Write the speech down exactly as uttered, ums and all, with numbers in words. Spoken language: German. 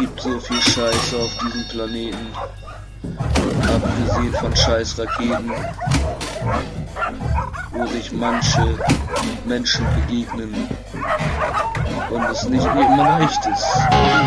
gibt so viel Scheiße auf diesem Planeten. Abgesehen von scheiß Raketen, wo sich manche Menschen begegnen und es nicht immer leicht ist.